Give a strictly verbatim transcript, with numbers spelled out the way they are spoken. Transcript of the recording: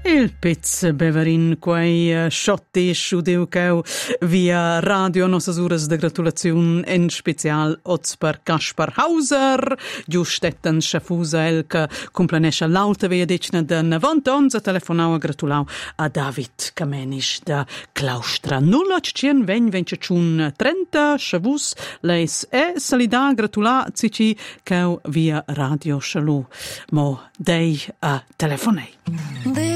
Il Piz Beverin quei uh, schotti schudiu keu via radio nossas uras de gratulaziun en special oz per Kaspar Hauser, giustetten schafusa elka complanescha l'alta via decna de novanta onze telefonau a gratulau a David Kamenisch da Claustra. Nulla cien ven venciun trenta schavus leis e salida gratula cici keu via radio shalu. Mo dei a telefonei.